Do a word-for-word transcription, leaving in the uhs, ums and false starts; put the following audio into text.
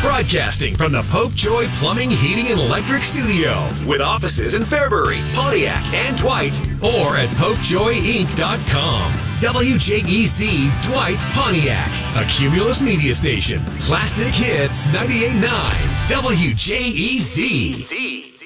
Broadcasting from the Pope Joy Plumbing, Heating, and Electric Studio. With offices in Fairbury, Pontiac, and Dwight. Or at pope joy inc dot com. W J E Z Dwight, Pontiac. A Cumulus media station. Classic Hits ninety-eight point nine. W J E Z.